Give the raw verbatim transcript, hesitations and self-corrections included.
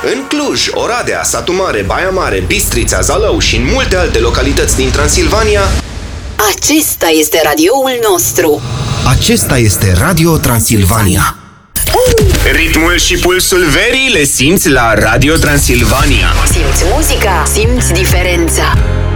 În Cluj, Oradea, Satu Mare, Baia Mare, Bistrița, Zalău și în multe alte localități din Transilvania, acesta este radioul nostru. Acesta este Radio Transilvania. Ritmul și pulsul verii le simți la Radio Transilvania. Simți muzica, simți diferența.